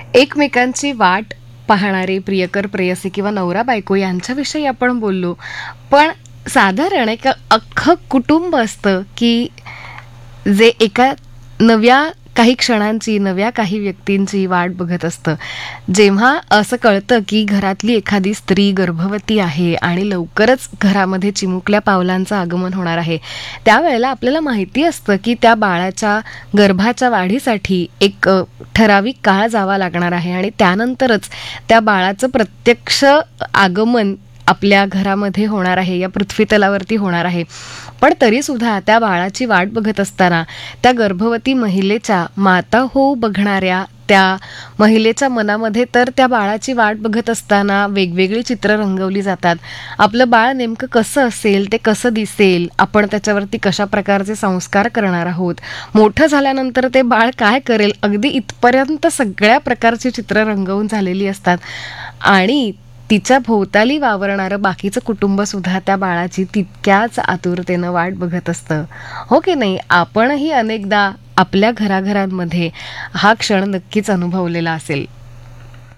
एकमेकांची वाट पाहणारे प्रियकर प्रेयसी किंवा नवरा बायको यांच्याविषयी आपण बोललो. पण साधारण एक अख्खं कुटुंब असतं की जे एका नव्या काही क्षणांची, नव्या काही व्यक्तींची वाट बघत असतं. जेव्हा असं कळतं की घरातली एखादी स्त्री गर्भवती आहे आणि लवकरच घरामध्ये चिमुकल्या पावलांचं आगमन होणार आहे, त्यावेळेला आपल्याला माहिती असतं की त्या बाळाच्या गर्भाच्या वाढीसाठी एक ठराविक काळ जावा लागणार आहे आणि त्यानंतरच त्या बाळाचं प्रत्यक्ष आगमन आपल्या घरामध्ये होणार आहे, या पृथ्वीतलावरती होणार आहे. पण तरीसुद्धा त्या बाळाची वाट बघत असताना त्या गर्भवती महिलेच्या माता होऊ बघणाऱ्या त्या महिलेच्या मनामध्ये तर त्या बाळाची वाट बघत असताना वेगवेगळी चित्र रंगवली जातात. आपलं बाळ नेमकं कसं असेल, ते कसं दिसेल, आपण त्याच्यावरती कशा प्रकारचे संस्कार करणार आहोत, मोठं झाल्यानंतर ते बाळ काय करेल, अगदी इथपर्यंत सगळ्या प्रकारची चित्र रंगवून झालेली असतात. आणि तिच्या भोवताली वावरणारं बाकीचं कुटुंब सुद्धा त्या बाळाची तितक्याच आतुरतेनं वाट बघत असतं. हो की नाही? आपणही अनेकदा आपल्या घराघरांमध्ये हा क्षण नक्कीच अनुभवलेला असेल.